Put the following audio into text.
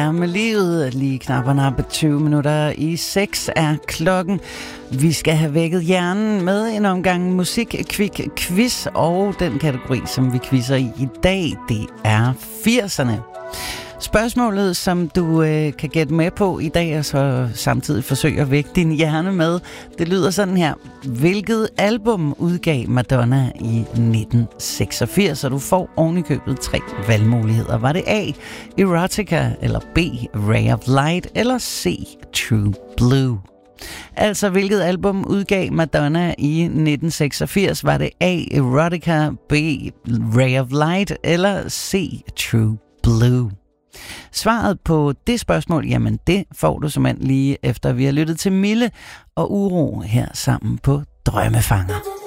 er med livet. Lige knapperne på 20 minutter i 6 er klokken. Vi skal have vækket hjernen med en omgang musik-quiz, og den kategori, som vi quizzer i dag, det er 80'erne. Spørgsmålet, som du kan gætte med på i dag, og så samtidig forsøge at vække din hjerne med, det lyder sådan her. Hvilket album udgav Madonna i 1986? Og du får ovenikøbet 3 valgmuligheder. Var det A, Erotica, eller B, Ray of Light, eller C, True Blue? Altså, hvilket album udgav Madonna i 1986? Var det A, Erotica, B, Ray of Light, eller C, True Blue? Svaret på det spørgsmål, jamen det får du simpelthen lige efter vi har lyttet til Mille og Uro her sammen på Drømmefanger.